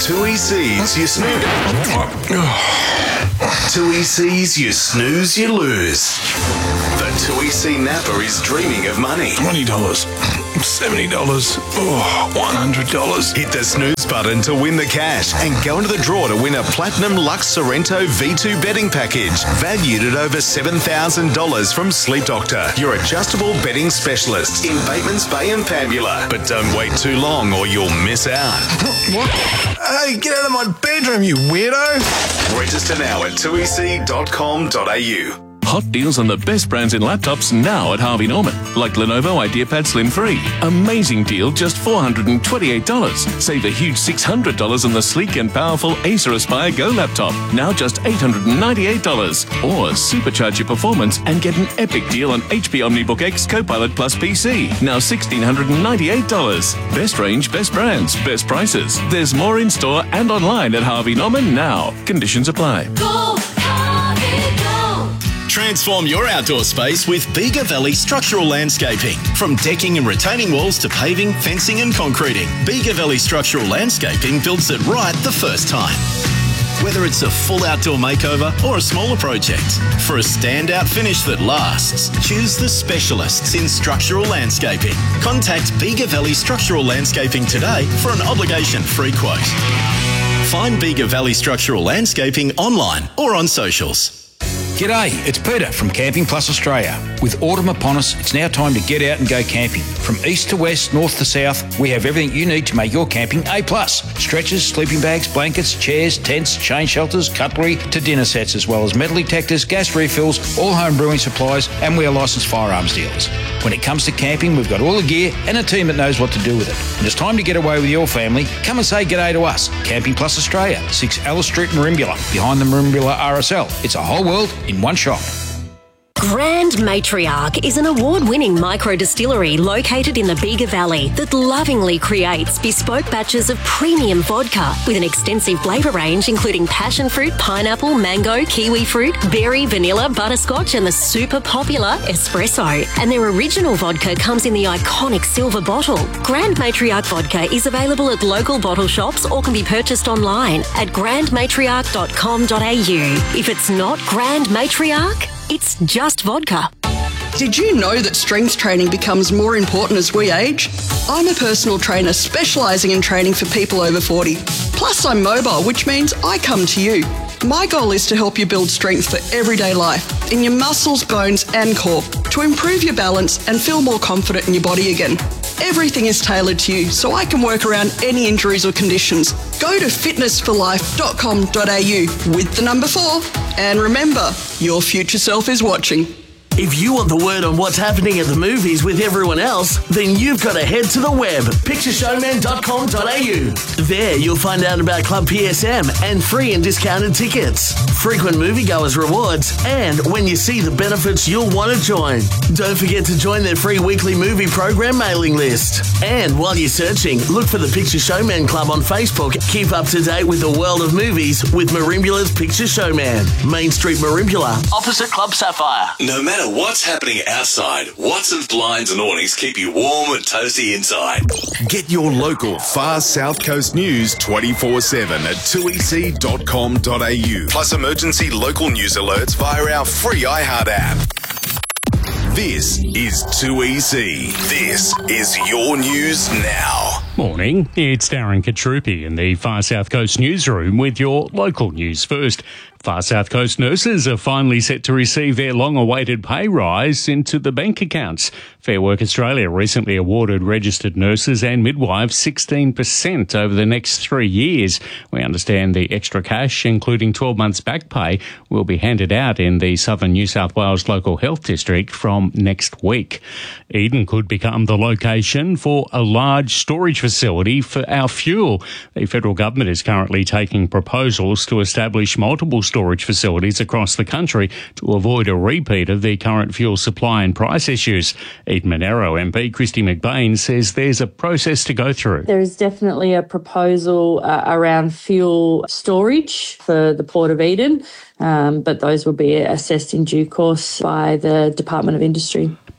TUI sees you snooze. TUI sees you snooze, you lose. The TUI C Napa is dreaming of money. $20, $70, $100. Hit the snooze button to win the cash and go into the draw to win a Platinum Lux Sorrento V2 betting package valued at over $7,000 from Sleep Doctor, your adjustable betting specialist in Batemans Bay and Pambula. But don't wait too long or you'll miss out. What? Hey, get out of my bedroom, you weirdo! Register now at tuic.com.au. Hot deals on the best brands in laptops now at Harvey Norman, like Lenovo IdeaPad Slim 3. Amazing deal, just $428. Save a huge $600 on the sleek and powerful Acer Aspire Go laptop, now just $898. Or supercharge your performance and get an epic deal on HP OmniBook X Copilot Plus PC, now $1,698. Best range, best brands, best prices. There's more in store and online at Harvey Norman now. Conditions apply. Go, Harvey, go! Transform your outdoor space with Bega Valley Structural Landscaping. From decking and retaining walls to paving, fencing and concreting, Bega Valley Structural Landscaping builds it right the first time. Whether it's a full outdoor makeover or a smaller project, for a standout finish that lasts, choose the specialists in structural landscaping. Contact Bega Valley Structural Landscaping today for an obligation-free quote. Find Bega Valley Structural Landscaping online or on socials. G'day, it's Peter from Camping Plus Australia. With autumn upon us, it's now time to get out and go camping. From east to west, north to south, we have everything you need to make your camping A+. Stretchers, sleeping bags, blankets, chairs, tents, chain shelters, cutlery to dinner sets, as well as metal detectors, gas refills, all home brewing supplies, and we are licensed firearms dealers. When it comes to camping, we've got all the gear and a team that knows what to do with it. When it's time to get away with your family, come and say g'day to us. Camping Plus Australia, 6 Alice Street, Merimbula, behind the Merimbula RSL. It's a whole world in one shop. Grand Matriarch is an award-winning micro-distillery located in the Bega Valley that lovingly creates bespoke batches of premium vodka with an extensive flavour range including passion fruit, pineapple, mango, kiwi fruit, berry, vanilla, butterscotch and the super popular espresso. And their original vodka comes in the iconic silver bottle. Grand Matriarch vodka is available at local bottle shops or can be purchased online at grandmatriarch.com.au. If it's not Grand Matriarch, it's just vodka. Did you know that strength training becomes more important as we age? I'm a personal trainer specialising in training for people over 40. Plus, I'm mobile, which means I come to you. My goal is to help you build strength for everyday life, in your muscles, bones and core, to improve your balance and feel more confident in your body again. Everything is tailored to you, so I can work around any injuries or conditions. Go to fitnessforlife.com.au with the number 4. And remember, your future self is watching. If you want the word on what's happening at the movies with everyone else, then you've got to head to the web, pictureshowman.com.au. There you'll find out about Club PSM and free and discounted tickets, frequent moviegoers rewards, and when you see the benefits you'll want to join. Don't forget to join their free weekly movie program mailing list. And while you're searching, look for the Picture Showman Club on Facebook. Keep up to date with the world of movies with Merimbula's Picture Showman. Main Street Merimbula, opposite Club Sapphire. No matter what's happening outside, Watson's Blinds and Awnings keep you warm and toasty inside. Get your local far South Coast news 24/7 at tuic.com.au. Plus emergency local news alerts via our free iHeart app. This is 2EC. This is your news now. Morning, it's Darren Katrupi in the Far South Coast newsroom with your local news first. Far South Coast nurses are finally set to receive their long-awaited pay rise into the bank accounts. Fair Work Australia recently awarded registered nurses and midwives 16% over the next 3 years. We understand the extra cash, including 12 months back pay, will be handed out in the Southern New South Wales Local Health District from next week. Eden could become the location for a large storage facility for our fuel. The federal government is currently taking proposals to establish multiple storage facilities across the country to avoid a repeat of the current fuel supply and price issues. Eden Monaro MP Christy McBain says there's a process to go through. There is definitely a proposal around fuel storage for the Port of Eden, but those will be assessed in due course by the Department of Industry.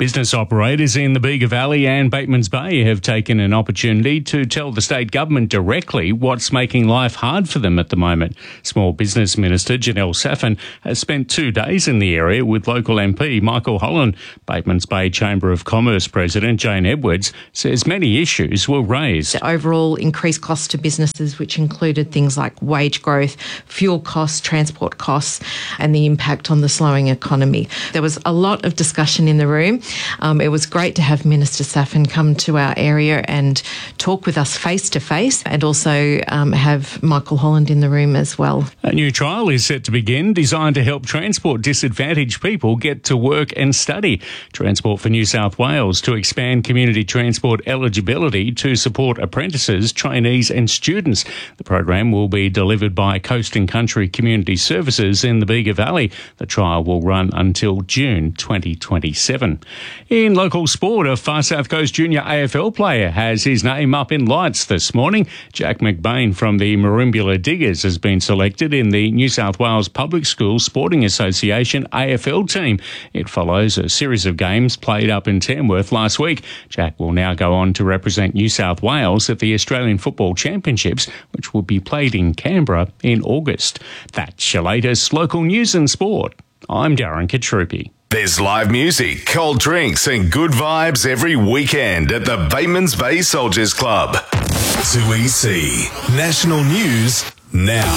Business operators in the Bega Valley and Batemans Bay have taken an opportunity to tell the state government directly what's making life hard for them at the moment. Small Business Minister Janelle Saffin has spent 2 days in the area with local MP Michael Holland. Batemans Bay Chamber of Commerce President Jane Edwards says many issues were raised. The overall increased costs to businesses, which included things like wage growth, fuel costs, transport costs, and the impact on the slowing economy. There was a lot of discussion in the room. It was great to have Minister Saffin come to our area and talk with us face to face, and also have Michael Holland in the room as well. A new trial is set to begin designed to help transport disadvantaged people get to work and study. Transport for New South Wales to expand community transport eligibility to support apprentices, trainees and students. The program will be delivered by Coast and Country Community Services in the Bega Valley. The trial will run until June 2027. In local sport, a Far South Coast junior AFL player has his name up in lights this morning. Jack McBain from the Merimbula Diggers has been selected in the New South Wales Public Schools Sporting Association AFL team. It follows a series of games played up in Tamworth last week. Jack will now go on to represent New South Wales at the Australian Football Championships, which will be played in Canberra in August. That's your latest local news and sport. I'm Darren Katrupi. There's live music, cold drinks and good vibes every weekend at the Batemans Bay Soldiers Club. 2EC National News now.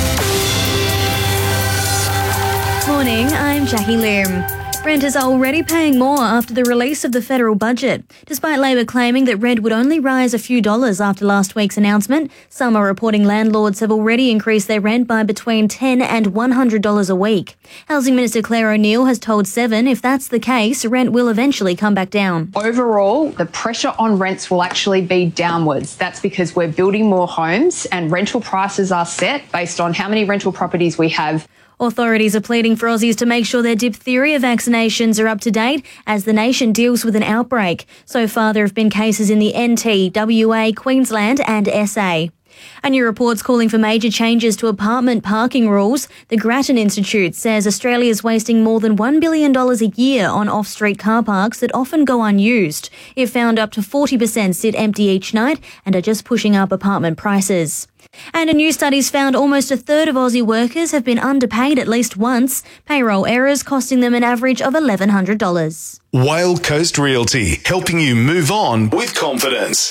Morning, I'm Jackie Lim. Renters are already paying more after the release of the federal budget. Despite Labor claiming that rent would only rise a few dollars after last week's announcement, some are reporting landlords have already increased their rent by between $10 and $100 a week. Housing Minister Claire O'Neil has told Seven if that's the case, rent will eventually come back down. Overall, the pressure on rents will actually be downwards. That's because we're building more homes and rental prices are set based on how many rental properties we have. Authorities are pleading for Aussies to make sure their diphtheria vaccinations are up to date as the nation deals with an outbreak. So far, there have been cases in the NT, WA, Queensland and SA. A new report's calling for major changes to apartment parking rules. The Grattan Institute says Australia is wasting more than $1 billion a year on off-street car parks that often go unused. It found up to 40% sit empty each night and are just pushing up apartment prices. And a new study's found almost a third of Aussie workers have been underpaid at least once, payroll errors costing them an average of $1,100. Whale Coast Realty, helping you move on with confidence.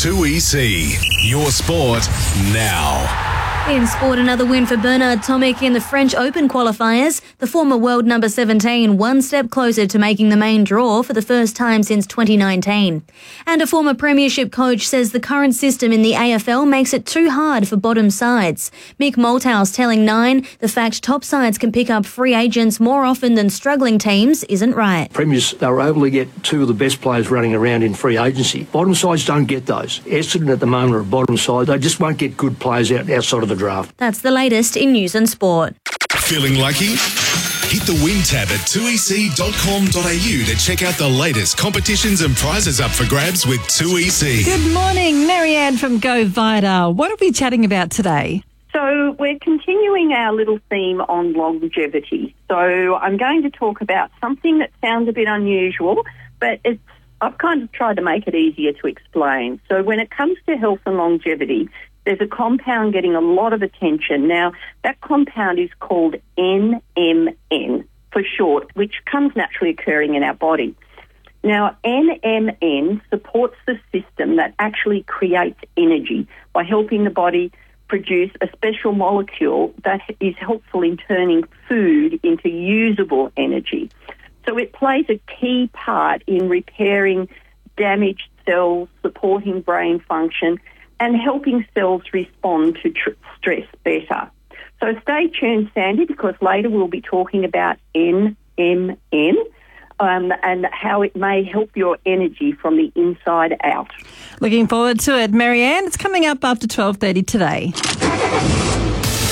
2EC, your sport now. In sport, another win for Bernard Tomic in the French Open qualifiers. The former world number 17 one step closer to making the main draw for the first time since 2019. And a former premiership coach says the current system in the AFL makes it too hard for bottom sides. Mick Malthouse telling Nine the fact top sides can pick up free agents more often than struggling teams isn't right. Premiers, they were able to get two of the best players running around in free agency. Bottom sides don't get those. Essendon at the moment are a bottom side. They just won't get good players outside of the draft. That's the latest in news and sport. Feeling lucky? Hit the win tab at 2ec.com.au to check out the latest competitions and prizes up for grabs with 2EC. Good morning, Marianne from Go Vita. What are we chatting about today? So we're continuing our little theme on longevity. So I'm going to talk about something that sounds a bit unusual, but I've kind of tried to make it easier to explain. So when it comes to health and longevity, there's a compound getting a lot of attention. Now, that compound is called NMN for short, which comes naturally occurring in our body. Now, NMN supports the system that actually creates energy by helping the body produce a special molecule that is helpful in turning food into usable energy. So it plays a key part in repairing damaged cells, supporting brain function, and helping cells respond to stress better. So stay tuned, Sandy, because later we'll be talking about NMN and how it may help your energy from the inside out. Looking forward to it. Marianne, it's coming up after 12:30 today.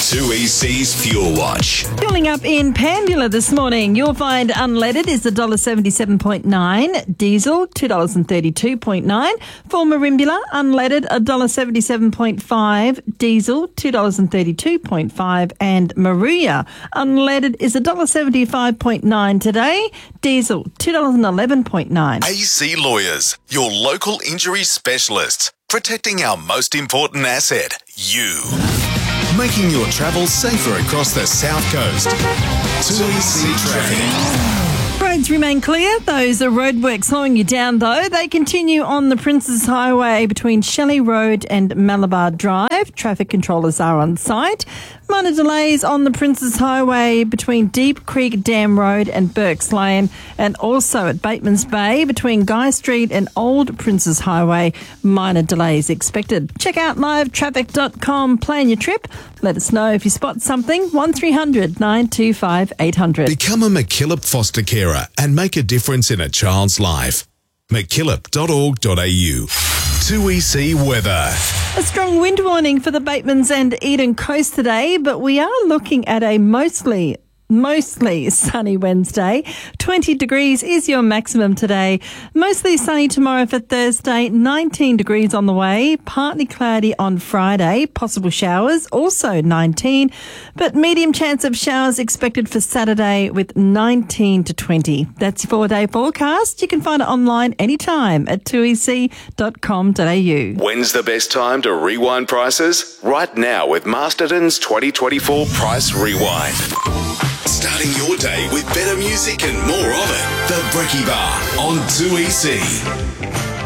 2EC's Fuel Watch. Fueling up in Pandula this morning, you'll find unleaded is $1.77.9, diesel $2.32.9. For Merimbula, unleaded $1.77.5, diesel $2.32.5, and Maruya, unleaded is $1.75.9 today, diesel $2.11.9. AC Lawyers, your local injury specialists, protecting our most important asset, you. Making your travel safer across the South Coast. 2EC Traffic. Roads remain clear. Those are roadworks slowing you down, though. They continue on the Princes Highway between Shelley Road and Malabar Drive. Traffic controllers are on site. Minor delays on the Princes Highway between Deep Creek Dam Road and Burks Lane, and also at Bateman's Bay between Guy Street and Old Princes Highway. Minor delays expected. Check out livetraffic.com. Plan your trip. Let us know if you spot something. 1300 925 800. Become a MacKillop foster carer and make a difference in a child's life. MacKillop.org.au. 2EC weather. A strong wind warning for the Batemans and Eden Coast today, but we are looking at a mostly sunny Wednesday. 20 degrees is your maximum today. Mostly sunny tomorrow for Thursday. 19 degrees on the way. Partly cloudy on Friday. Possible showers, also 19. But medium chance of showers expected for Saturday with 19 to 20. That's your 4-day forecast. You can find it online anytime at 2ec.com.au. When's the best time to rewind prices? Right now with Masterton's 2024 Price Rewind. Starting your day with better music and more of it. The Brekkie Bar on 2EC.